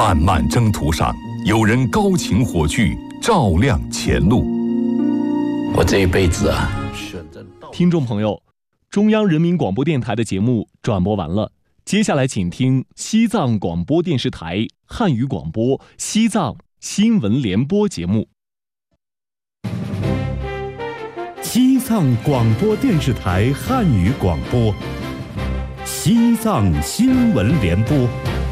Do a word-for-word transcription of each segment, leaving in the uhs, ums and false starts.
漫漫征途上，有人高擎火炬，照亮前路。 我这一辈子啊， 听众朋友，中央人民广播电台的节目转播完了，接下来请听西藏广播电视台汉语广播西藏新闻联播节目。 西藏广播电视台汉语广播，西藏新闻联播。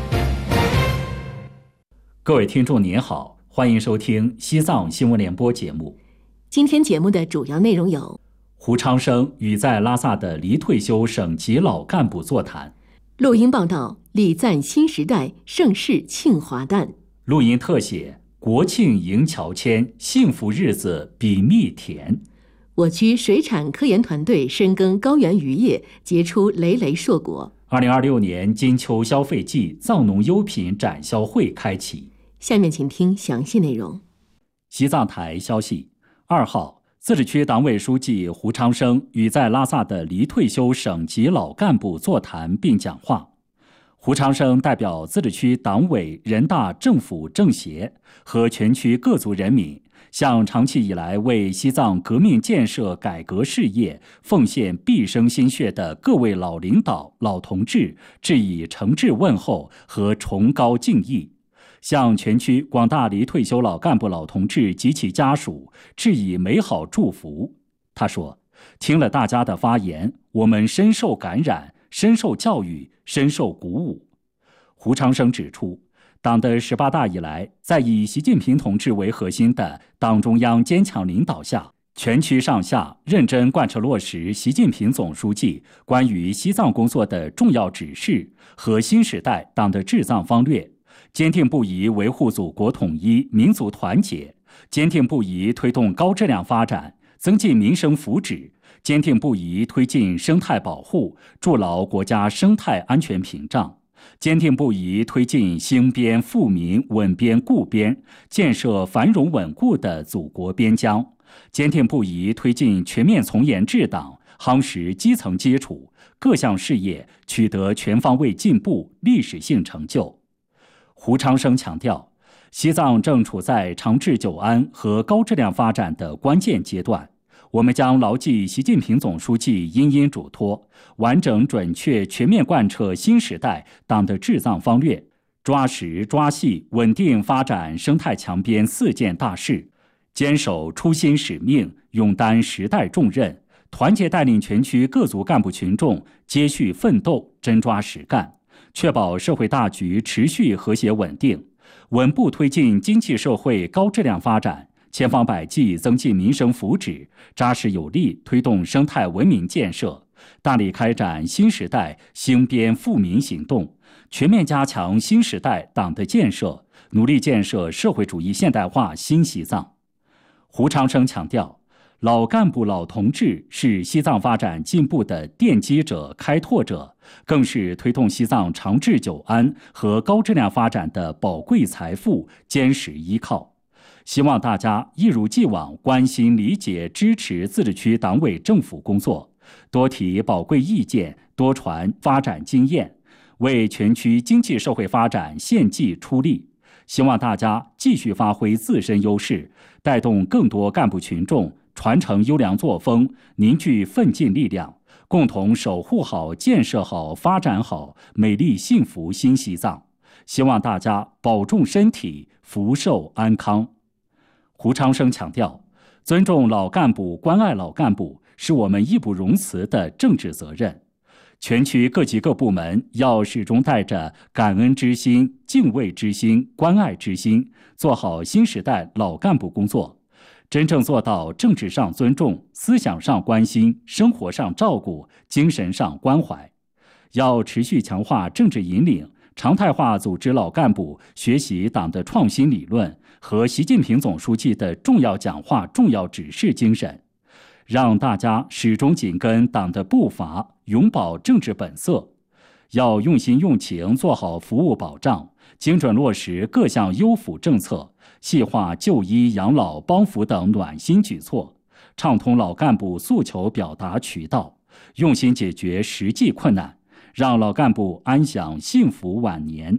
各位听众您好，欢迎收听西藏新闻联播节目。 今天节目的主要内容有： 胡昌生与在拉萨的离退休省级老干部座谈； 录音报道礼赞新时代盛世庆华诞； 录音特写国庆迎乔迁，幸福日子比蜜甜。 我区水产科研团队深耕高原渔业，结出累累硕果。 二零二六年金秋消费季藏农优品展销会开启。 下面请听详细内容。 西藏台消息，二号，自治区党委书记胡昌生与在拉萨的离退休省级老干部座谈并讲话。胡昌生代表自治区党委、人大、政府、政协和全区各族人民，向长期以来为西藏革命建设改革事业奉献毕生心血的各位老领导、老同志致以诚挚问候和崇高敬意，向全区广大离退休老干部老同志及其家属致以美好祝福。他说，听了大家的发言，我们深受感染，深受教育，深受鼓舞。胡昌生指出，党的十八大以来，在以习近平同志为核心的党中央坚强领导下，全区上下认真贯彻落实习近平总书记关于西藏工作的重要指示和新时代党的治藏方略，坚定不移维护祖国统一、民族团结，坚定不移推动高质量发展，增进民生福祉，坚定不移推进生态保护，筑牢国家生态安全屏障，坚定不移推进兴边富民、稳边固边，建设繁荣稳固的祖国边疆，坚定不移推进全面从严治党，夯实基层基础，各项事业取得全方位进步、历史性成就。胡昌生强调，西藏正处在长治久安和高质量发展的关键阶段，我们将牢记习近平总书记殷殷嘱托，完整准确全面贯彻新时代党的治藏方略，抓实抓细稳定发展生态强边四件大事，坚守初心使命，勇担时代重任，团结带领全区各族干部群众接续奋斗，真抓实干，确保社会大局持续和谐稳定，稳步推进经济社会高质量发展，千方百计增进民生福祉，扎实有力推动生态文明建设，大力开展新时代兴边富民行动，全面加强新时代党的建设，努力建设社会主义现代化新西藏。胡昌生强调，老干部老同志是西藏发展进步的奠基者、开拓者，更是推动西藏长治久安和高质量发展的宝贵财富、坚实依靠。希望大家一如既往关心、理解、支持自治区党委政府工作，多提宝贵意见，多传发展经验，为全区经济社会发展献计出力。希望大家继续发挥自身优势，带动更多干部群众传承优良作风，凝聚奋进力量，共同守护好、建设好、发展好美丽幸福新西藏。希望大家保重身体，福寿安康。胡昌生强调，尊重老干部、关爱老干部是我们义不容辞的政治责任。全区各级各部门要始终带着感恩之心、敬畏之心、关爱之心，做好新时代老干部工作，真正做到政治上尊重、思想上关心、生活上照顾、精神上关怀。要持续强化政治引领，常态化组织老干部学习党的创新理论和习近平总书记的重要讲话、重要指示精神，让大家始终紧跟党的步伐，永葆政治本色。要用心用情做好服务保障，精准落实各项优抚政策，细化就医、养老、帮扶等暖心举措，畅通老干部诉求表达渠道，用心解决实际困难，让老干部安享幸福晚年。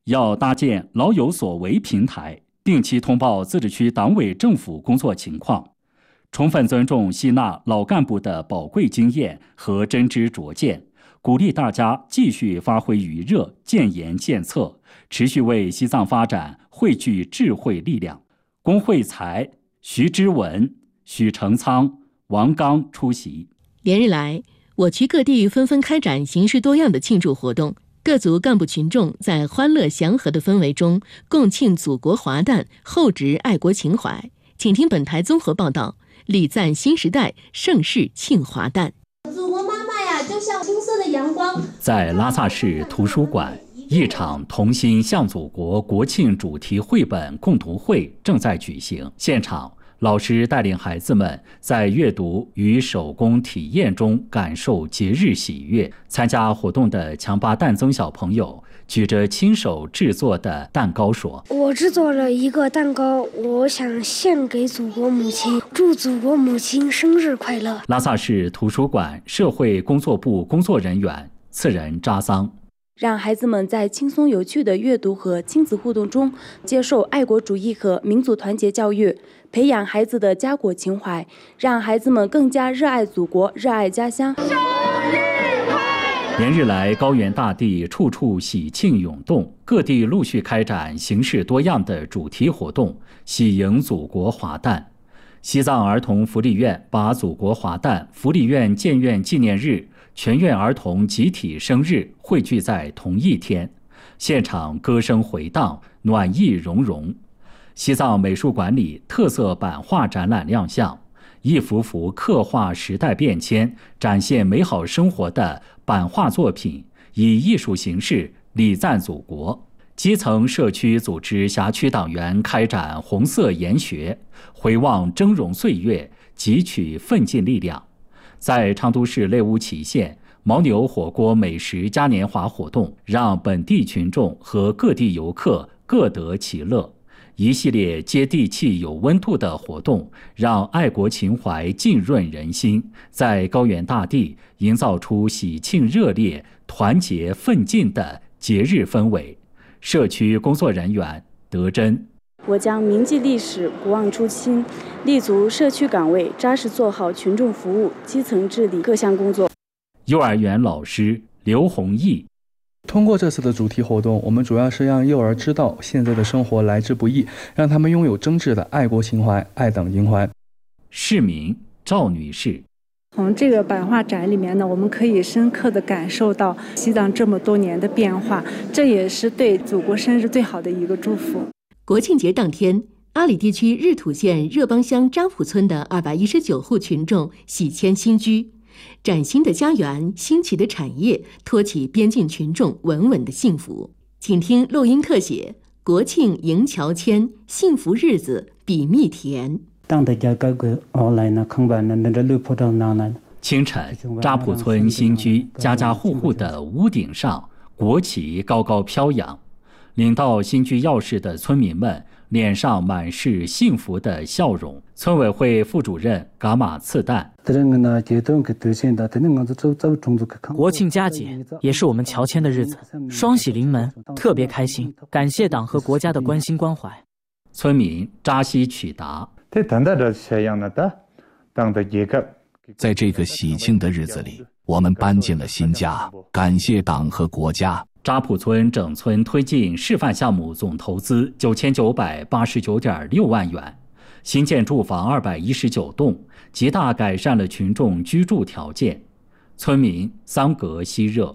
要搭建老有所为平台，定期通报自治区党委政府工作情况，充分尊重吸纳老干部的宝贵经验和真知灼见，鼓励大家继续发挥余热，建言献策，持续为西藏发展汇聚智慧力量。龚慧才、徐之文、许成仓、王刚出席。 连日来，我区各地纷纷开展形式多样的庆祝活动，各族干部群众在欢乐祥和的氛围中共庆祖国华诞，厚植爱国情怀。请听本台综合报道，礼赞新时代，盛世庆华诞。 祖国妈妈呀，就像金色的阳光。 在拉萨市图书馆，一场同心向祖国国庆主题绘本共读会正在举行。现场，老师带领孩子们在阅读与手工体验中感受节日喜悦。参加活动的强巴旦增小朋友举着亲手制作的蛋糕说：“ 我制作了一个蛋糕，我想献给祖国母亲，祝祖国母亲生日快乐。” 拉萨市图书馆社会工作部工作人员次仁扎桑。 让孩子们在轻松有趣的阅读和亲子互动中接受爱国主义和民族团结教育，培养孩子的家国情怀，让孩子们更加热爱祖国，热爱家乡。 连日来，高原大地处处喜庆涌动，各地陆续开展形式多样的主题活动，喜迎祖国华诞。西藏儿童福利院把祖国华诞、福利院建院纪念日、全院儿童集体生日汇聚在同一天，现场歌声回荡，暖意融融。西藏美术馆里特色版画展览亮相，一幅幅刻画时代变迁、展现美好生活的版画作品，以艺术形式礼赞祖国。基层社区组织辖区党员开展红色研学，回望峥嵘岁月，汲取奋进力量。在昌都市类乌旗县，牦牛火锅美食嘉年华活动让本地群众和各地游客各得其乐。一系列接地气有温度的活动，让爱国情怀浸润人心，在高原大地营造出喜庆热烈、团结奋进的节日氛围。社区工作人员德珍： 我将铭记历史，不忘初心，立足社区岗位，扎实做好群众服务、基层治理各项工作。 幼儿园老师刘弘毅： 通过这次的主题活动，我们主要是让幼儿知道现在的生活来之不易，让他们拥有真挚的爱国情怀、爱党情怀。 市民赵女士： 从这个版画展里面呢，我们可以深刻地感受到西藏这么多年的变化，这也是对祖国生日最好的一个祝福。 国庆节当天，阿里地区日土县热邦乡扎普村的二百一十九户群众喜迁新居，崭新的家园、兴起的产业，托起边境群众稳稳的幸福。请听录音特写：国庆迎乔迁，幸福日子比蜜甜。 清晨，扎普村新居家家户户的屋顶上，国旗高高飘扬。领到新居钥匙的村民们脸上满是幸福的笑容。村委会副主任噶玛次旦： 国庆佳节也是我们乔迁的日子，双喜临门，特别开心，感谢党和国家的关心关怀。 村民扎西曲达： 在这个喜庆的日子里，我们搬进了新家，感谢党和国家。 扎普村整村推进示范项目总投资九千九百八十九点六万元，新建住房二百一十九栋，极大改善了群众居住条件。村民桑格希热：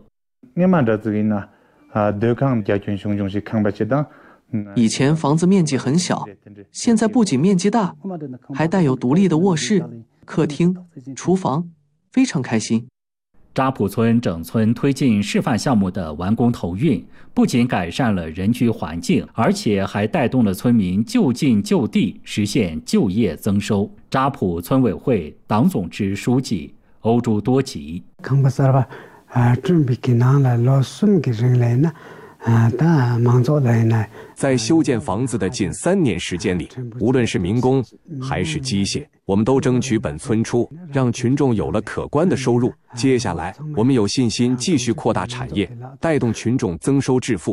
以前房子面积很小，现在不仅面积大，还带有独立的卧室、客厅、厨房，非常开心。 扎普村整村推进示范项目的完工投运，不仅改善了人居环境，而且还带动了村民就近就地实现就业增收。扎普村委会党总支书记欧朱多吉： 在修建房子的近三年时间里，无论是民工还是机械，我们都争取本村出，让群众有了可观的收入。接下来，我们有信心继续扩大产业，带动群众增收致富。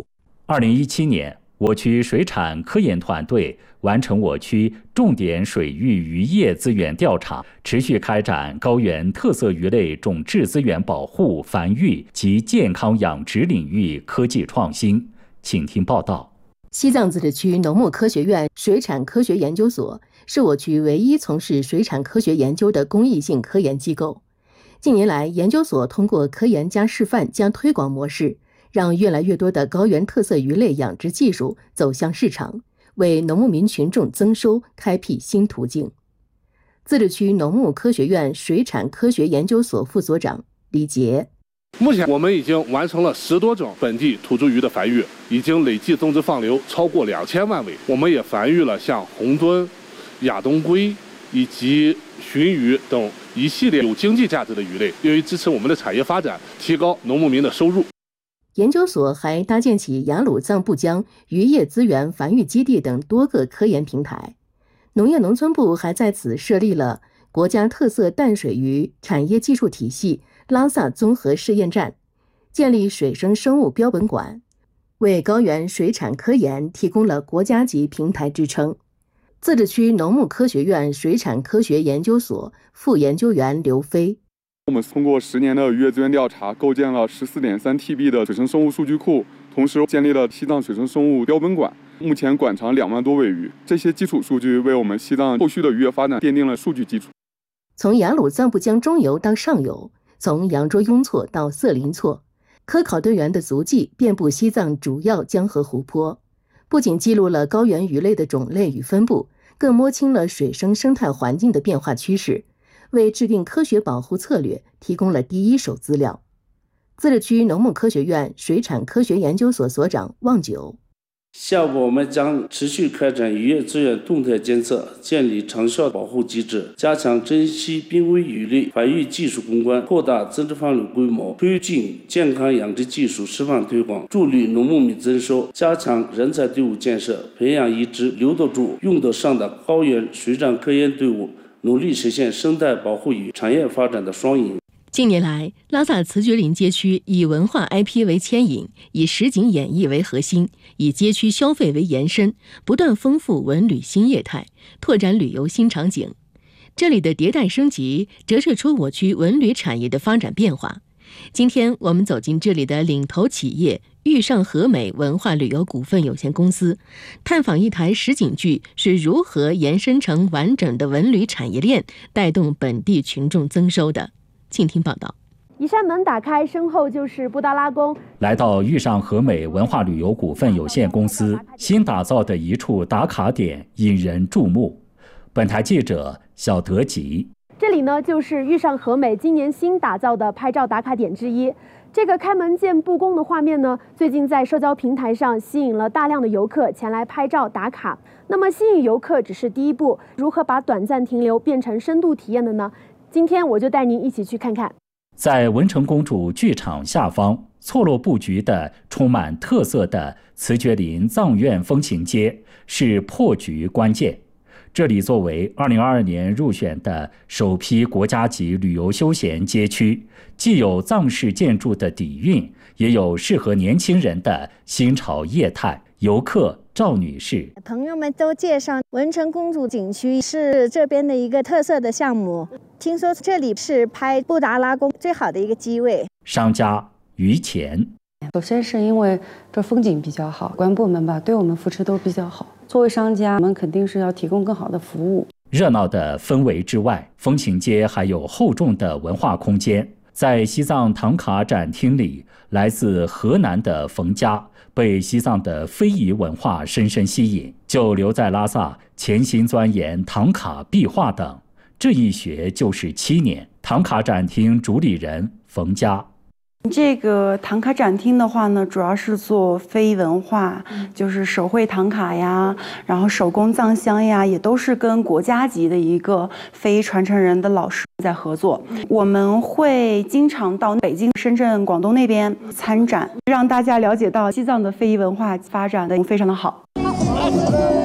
二零一七年，我区水产科研团队完成我区重点水域渔业资源调查，持续开展高原特色鱼类种质资源保护、繁育及健康养殖领域科技创新。请听报道。 西藏自治区农牧科学院水产科学研究所是我区唯一从事水产科学研究的公益性科研机构。近年来，研究所通过科研加示范加推广模式，让越来越多的高原特色鱼类养殖技术走向市场，为农牧民群众增收开辟新途径。自治区农牧科学院水产科学研究所副所长李杰。 目前我们已经完成了十多种本地土著鱼的繁育，已经累计种植放流超过两千万尾。我们也繁育了像红墩、亚东龟以及鲟鱼等一系列有经济价值的鱼类，用于支持我们的产业发展，提高农牧民的收入。 研究所还搭建起雅鲁藏布江渔业资源繁育基地等多个科研平台。农业农村部还在此设立了国家特色淡水鱼产业技术体系拉萨综合试验站，建立水生生物标本馆，为高原水产科研提供了国家级平台支撑。自治区农牧科学院水产科学研究所副研究员刘飞。 我们通过十年的渔业资源调查，构建了 十四点三 T B 的水生生物数据库，同时建立了西藏水生生物标本馆，目前馆藏两万多尾鱼。这些基础数据为我们西藏后续的渔业发展奠定了数据基础。 从雅鲁藏布江中游到上游，从羊卓雍措到色林措，科考队员的足迹遍布西藏主要江河湖泊，不仅记录了高原鱼类的种类与分布，更摸清了水生生态环境的变化趋势，为制定科学保护策略提供了第一手资料。自治区农牧科学院水产科学研究所所长旺九。 下步我们将持续开展渔业资源动态监测，建立长效保护机制，加强珍稀濒危鱼类繁育技术攻关，扩大增殖放流规模，推进健康养殖技术示范推广，助力农牧民增收，加强人才队伍建设，培养一支留得住、用得上的高原水产科研队伍，努力实现生态保护与产业发展的双赢。 近年来，拉萨慈觉林街区以文化 I P 为牵引，以实景演绎为核心，以街区消费为延伸，不断丰富文旅新业态，拓展旅游新场景。这里的迭代升级，折射出我区文旅产业的发展变化。今天我们走进这里的领头企业玉上和美文化旅游股份有限公司，探访一台实景剧是如何延伸成完整的文旅产业链，带动本地群众增收的。请听报道。 一扇门打开，身后就是布达拉宫。 来到玉上和美文化旅游股份有限公司新打造的一处打卡点引人注目。本台记者小德吉。 这里呢，就是玉上和美今年新打造的拍照打卡点之一。这个开门见布宫的画面呢，最近在社交平台上吸引了大量的游客前来拍照打卡。那么吸引游客只是第一步，如何把短暂停留变成深度体验的呢？今天我就带您一起去看看。 在文成公主剧场下方，错落布局的充满特色的慈觉林藏院风情街是破局关键。这里作为二零二二年入选的首批国家级旅游休闲街区，既有藏式建筑的底蕴，也有适合年轻人的新潮业态。游客赵女士， 朋友们都介绍文成公主景区是这边的一个特色的项目，听说这里是拍布达拉宫最好的一个机位。 商家于钱， 首先是因为这风景比较好，关部门吧对我们扶持都比较好。作为商家，我们肯定是要提供更好的服务。 热闹的氛围之外，风情街还有厚重的文化空间。在西藏唐卡展厅里，来自河南的冯家被西藏的非遗文化深深吸引，就留在拉萨潜心钻研唐卡壁画等，这一学就是七年。唐卡展厅主理人冯家。 这个唐卡展厅的话呢，主要是做非遗文化，就是手绘唐卡呀，然后手工藏香呀，也都是跟国家级的一个非遗传承人的老师在合作。我们会经常到北京、深圳、广东那边参展，让大家了解到西藏的非遗文化发展的非常的好。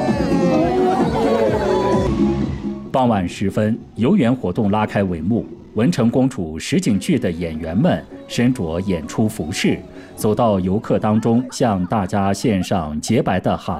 傍晚时分，游园活动拉开帷幕。 文成公主实景剧的演员们身着演出服饰，走到游客当中，向大家献上洁白的哈